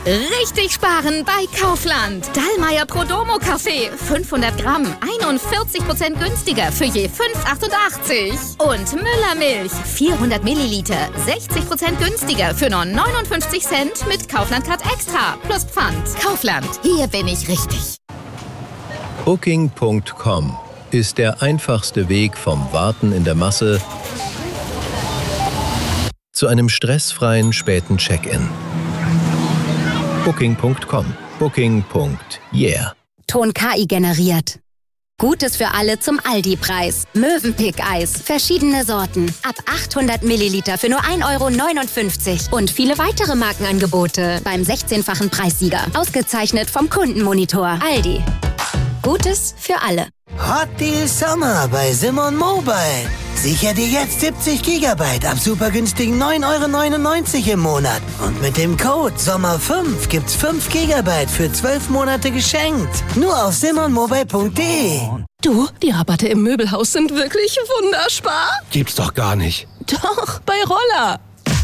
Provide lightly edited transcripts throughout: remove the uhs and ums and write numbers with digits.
Richtig sparen bei Kaufland. Dallmayr Prodomo Kaffee, 500 Gramm, 41% günstiger für je 5,88. Und Müller Milch, 400 Milliliter, 60% günstiger für nur 59 Cent mit Kaufland-Card Extra plus Pfand. Kaufland, hier bin ich richtig. Booking.com ist der einfachste Weg vom Warten in der Masse zu einem stressfreien späten Check-in. Booking.com. Booking.yeah. Ton KI generiert. Gutes für alle zum Aldi-Preis. Mövenpick-Eis. Verschiedene Sorten. Ab 800 Milliliter für nur 1,59 €. Und viele weitere Markenangebote beim 16-fachen Preissieger. Ausgezeichnet vom Kundenmonitor. Aldi. Gutes für alle. Hot Deal Sommer bei Simon Mobile. Sicher dir jetzt 70 GB ab super günstigen 9,99 € im Monat. Und mit dem Code SOMMER5 gibt's 5 GB für 12 Monate geschenkt. Nur auf simonmobile.de. Du, die Rabatte im Möbelhaus sind wirklich wunderspar. Gibt's doch gar nicht. Doch, bei Roller.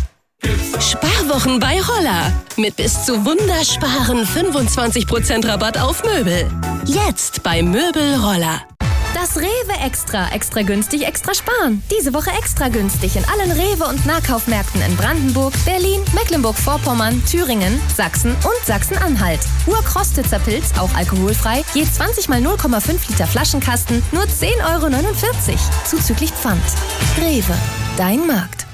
Sparwochen bei Roller. Mit bis zu wundersparen 25% Rabatt auf Möbel. Jetzt bei Möbel Roller. Das Rewe Extra. Extra günstig, extra sparen. Diese Woche extra günstig in allen Rewe- und Nahkaufmärkten in Brandenburg, Berlin, Mecklenburg-Vorpommern, Thüringen, Sachsen und Sachsen-Anhalt. Urkrostitzer Pilz, auch alkoholfrei, je 20 mal 0,5 Liter Flaschenkasten, nur 10,49 €. Zuzüglich Pfand. Rewe, dein Markt.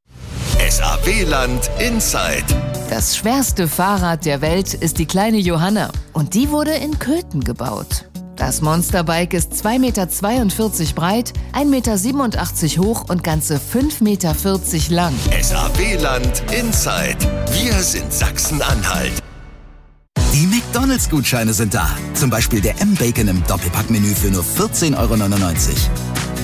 SAW-Land Inside. Das schwerste Fahrrad der Welt ist die kleine Johanna. Und die wurde in Köthen gebaut. Das Monsterbike ist 2,42 Meter breit, 1,87 Meter hoch und ganze 5,40 Meter lang. SAW-Land Inside. Wir sind Sachsen-Anhalt. Die McDonalds-Gutscheine sind da. Zum Beispiel der M-Bacon im Doppelpackmenü für nur 14,99 €.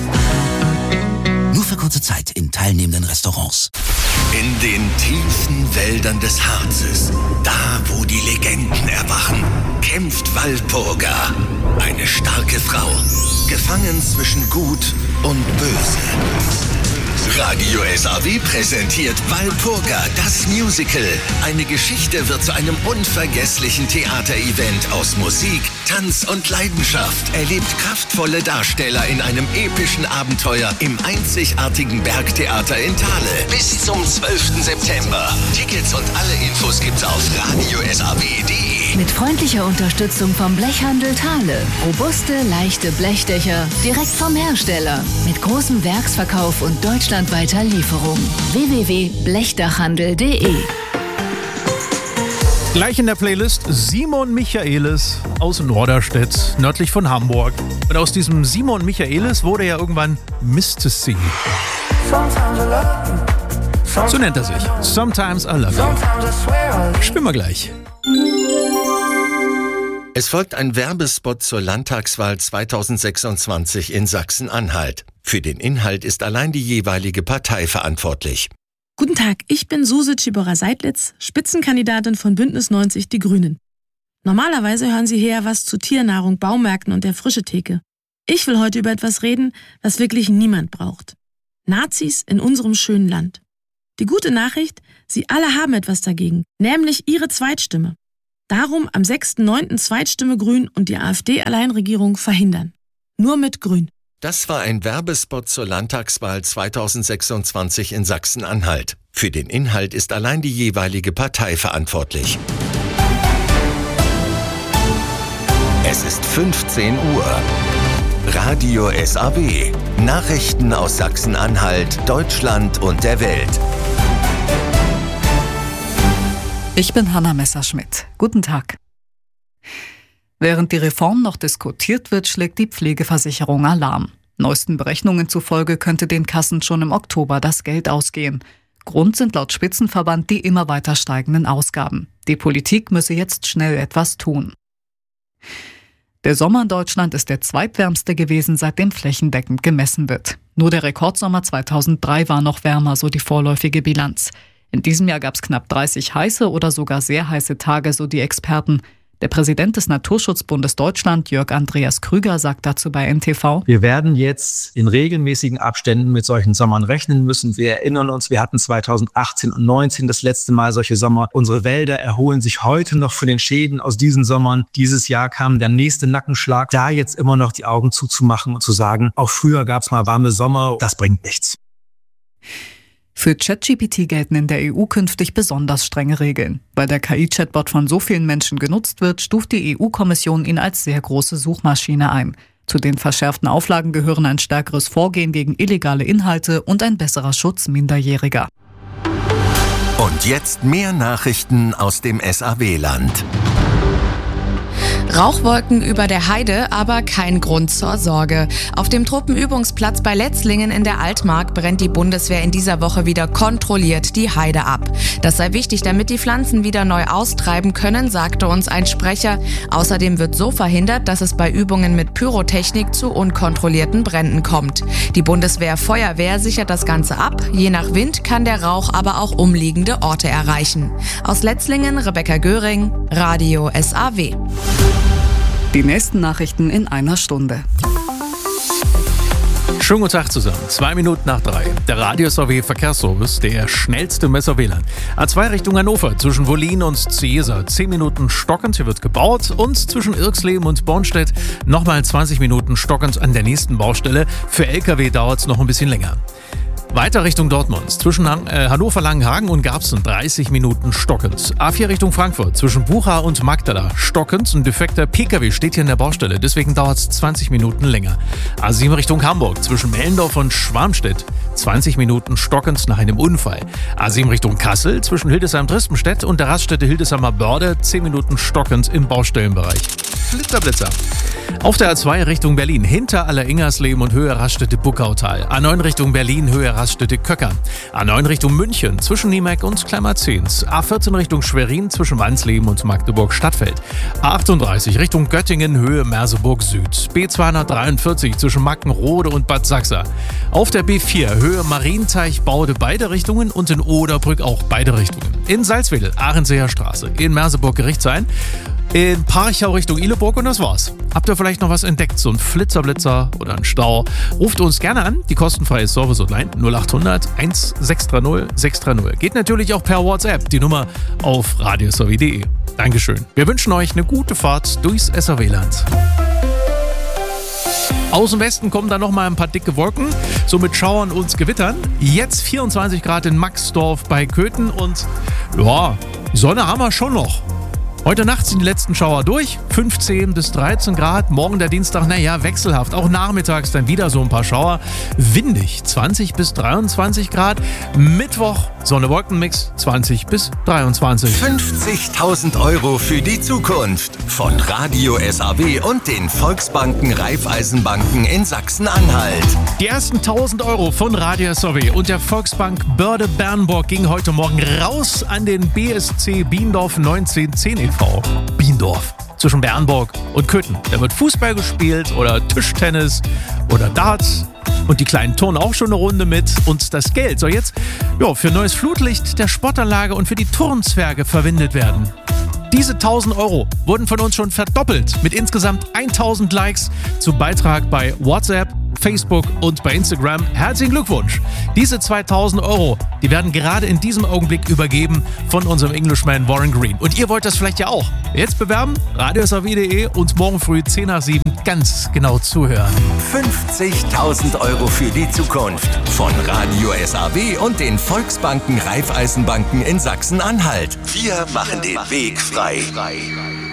Nur für kurze Zeit in teilnehmenden Restaurants. In den tiefen Wäldern des Harzes, da wo die Legenden erwachen, kämpft Walpurga. Eine starke Frau, gefangen zwischen Gut und Böse. Radio SAW präsentiert Walpurga, das Musical. Eine Geschichte wird zu einem unvergesslichen Theaterevent aus Musik, Tanz und Leidenschaft. Erlebt kraftvolle Darsteller in einem epischen Abenteuer im einzigartigen Bergtheater in Thale. Bis zum 12. September. Tickets und alle Infos gibt's auf radiosaw.de. Mit freundlicher Unterstützung vom Blechhandel Thale. Robuste, leichte Blechdächer direkt vom Hersteller. Mit großem Werksverkauf und deutschlandweiter Lieferung. www.blechdachhandel.de. Gleich in der Playlist Simon Michaelis aus Norderstedt, nördlich von Hamburg. Und aus diesem Simon Michaelis wurde ja irgendwann Mistasy. So nennt er sich. Sometimes I love you. Spielen wir gleich. Es folgt ein Werbespot zur Landtagswahl 2026 in Sachsen-Anhalt. Für den Inhalt ist allein die jeweilige Partei verantwortlich. Guten Tag, ich bin Suse Tschiborer-Seidlitz, Spitzenkandidatin von Bündnis 90 Die Grünen. Normalerweise hören Sie hier was zu Tiernahrung, Baumärkten und der Frischetheke. Ich will heute über etwas reden, was wirklich niemand braucht. Nazis in unserem schönen Land. Die gute Nachricht, Sie alle haben etwas dagegen, nämlich Ihre Zweitstimme. Darum am 6.9. Zweitstimme Grün und die AfD-Alleinregierung verhindern. Nur mit Grün. Das war ein Werbespot zur Landtagswahl 2026 in Sachsen-Anhalt. Für den Inhalt ist allein die jeweilige Partei verantwortlich. Es ist 15 Uhr. Radio SAW. Nachrichten aus Sachsen-Anhalt, Deutschland und der Welt. Ich bin Hanna Messerschmidt. Guten Tag. Während die Reform noch diskutiert wird, schlägt die Pflegeversicherung Alarm. Neuesten Berechnungen zufolge könnte den Kassen schon im Oktober das Geld ausgehen. Grund sind laut Spitzenverband die immer weiter steigenden Ausgaben. Die Politik müsse jetzt schnell etwas tun. Der Sommer in Deutschland ist der zweitwärmste gewesen, seitdem flächendeckend gemessen wird. Nur der Rekordsommer 2003 war noch wärmer, so die vorläufige Bilanz. In diesem Jahr gab es knapp 30 heiße oder sogar sehr heiße Tage, so die Experten. Der Präsident des Naturschutzbundes Deutschland, Jörg Andreas Krüger, sagt dazu bei NTV: Wir werden jetzt in regelmäßigen Abständen mit solchen Sommern rechnen müssen. Wir erinnern uns, wir hatten 2018 und 2019 das letzte Mal solche Sommer. Unsere Wälder erholen sich heute noch von den Schäden aus diesen Sommern. Dieses Jahr kam der nächste Nackenschlag. Da jetzt immer noch die Augen zuzumachen und zu sagen, auch früher gab es mal warme Sommer, das bringt nichts. Für ChatGPT gelten in der EU künftig besonders strenge Regeln. Weil der KI-Chatbot von so vielen Menschen genutzt wird, stuft die EU-Kommission ihn als sehr große Suchmaschine ein. Zu den verschärften Auflagen gehören ein stärkeres Vorgehen gegen illegale Inhalte und ein besserer Schutz Minderjähriger. Und jetzt mehr Nachrichten aus dem SAW-Land. Rauchwolken über der Heide, aber kein Grund zur Sorge. Auf dem Truppenübungsplatz bei Letzlingen in der Altmark brennt die Bundeswehr in dieser Woche wieder kontrolliert die Heide ab. Das sei wichtig, damit die Pflanzen wieder neu austreiben können, sagte uns ein Sprecher. Außerdem wird so verhindert, dass es bei Übungen mit Pyrotechnik zu unkontrollierten Bränden kommt. Die Bundeswehr-Feuerwehr sichert das Ganze ab. Je nach Wind kann der Rauch aber auch umliegende Orte erreichen. Aus Letzlingen, Rebecca Göring, Radio SAW. Die nächsten Nachrichten in einer Stunde. Schönen guten Tag zusammen. 2 Minuten nach 3. Der Radio SAW Verkehrsservice, der schnellste im SAW-Land. A2 Richtung Hannover, zwischen Wollin und Ciesa. 10 Minuten stockend, hier wird gebaut. Und zwischen Irxleben und Bornstedt nochmal 20 Minuten stockend an der nächsten Baustelle. Für LKW dauert es noch ein bisschen länger. Weiter Richtung Dortmund, zwischen Hannover-Langenhagen und Garbsen 30 Minuten stockend. A4 Richtung Frankfurt, zwischen Bucha und Magdala stockend. Ein defekter PKW steht hier in der Baustelle, deswegen dauert es 20 Minuten länger. A7 Richtung Hamburg, zwischen Mellendorf und Schwarmstedt 20 Minuten stockend nach einem Unfall. A7 Richtung Kassel, zwischen Hildesheim-Drispenstedt und der Raststätte Hildesheimer Börde 10 Minuten stockend im Baustellenbereich. Blitzer. Auf der A2 Richtung Berlin, hinter Alleringersleben und Höhe Raststätte Buckautal. A9 Richtung Berlin, Höhe Raststätte Köcker. A9 Richtung München, zwischen Niemek und Kleimarzens. A14 Richtung Schwerin, zwischen Wansleben und Magdeburg-Stadtfeld. A38 Richtung Göttingen, Höhe Merseburg Süd. B243 zwischen Mackenrode und Bad Sachsa. Auf der B4 Höhe Marienteich, Baude beide Richtungen und in Oderbrück auch beide Richtungen. In Salzwedel, Ahrenseer Straße. In Merseburg Gerichtshain. In Parchau Richtung Ihleburg und das war's. Habt ihr vielleicht noch was entdeckt? So ein Flitzer oder ein Stau? Ruft uns gerne an. Die kostenfreie Service-Hotline 0800 1630 630. Geht natürlich auch per WhatsApp. Die Nummer auf radiosaw.de. Dankeschön. Wir wünschen euch eine gute Fahrt durchs SAW-Land. Aus dem Westen kommen dann nochmal ein paar dicke Wolken, so mit Schauern und Gewittern. Jetzt 24 Grad in Maxdorf bei Köthen und ja, Sonne haben wir schon noch. Heute Nacht sind die letzten Schauer durch, 15 bis 13 Grad. Morgen der Dienstag, wechselhaft. Auch nachmittags dann wieder so ein paar Schauer. Windig, 20 bis 23 Grad. Mittwoch, Sonne-Wolken-Mix, 20 bis 23. 50.000 € für die Zukunft. Von Radio SAW und den Volksbanken Raiffeisenbanken in Sachsen-Anhalt. Die ersten 1.000 € von Radio SAW und der Volksbank Börde Bernburg gingen heute Morgen raus an den BSC Biendorf 1910 e.V. Biendorf, zwischen Bernburg und Köthen. Da wird Fußball gespielt oder Tischtennis oder Darts. Und die Kleinen turnen auch schon eine Runde mit. Und das Geld soll jetzt für neues Flutlicht der Sportanlage und für die Turnzwerge verwendet werden. Diese 1.000 € wurden von uns schon verdoppelt mit insgesamt 1.000 Likes zum Beitrag bei WhatsApp, Facebook und bei Instagram. Herzlichen Glückwunsch! Diese 2.000 €, die werden gerade in diesem Augenblick übergeben von unserem Englishman Warren Green. Und ihr wollt das vielleicht ja auch. Jetzt bewerben, radiosaw.de und morgen früh 10 nach 7 ganz genau zuhören. 50.000 € für die Zukunft von Radio SAW und den Volksbanken Raiffeisenbanken in Sachsen-Anhalt. Wir machen den Weg frei.